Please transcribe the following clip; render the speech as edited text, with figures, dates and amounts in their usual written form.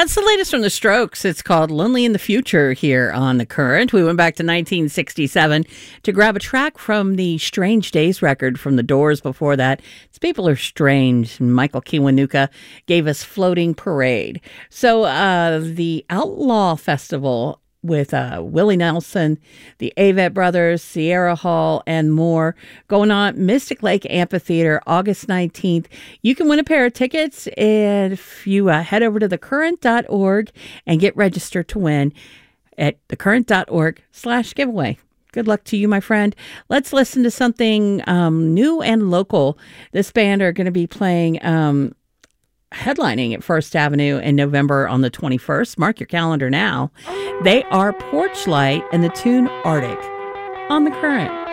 That's the latest from the Strokes. It's called Lonely in the Future here on The Current. We went back to 1967 to grab a track from the Strange Days record from the Doors before that. It's People Are Strange. Michael Kiwanuka gave us Floating Parade. So the Outlaw Festival with Willie Nelson, the Avett Brothers, Sierra Hall, and more going on at Mystic Lake Amphitheater August 19th. You can win a pair of tickets if you head over to thecurrent.org and get registered to win at thecurrent.org/giveaway. Good luck to you, my friend. Let's listen to something new and local. This band are going to be playing headlining at First Avenue in November on the 21st. Mark your calendar now. They are Porchlight and the tune Arctic on The Current.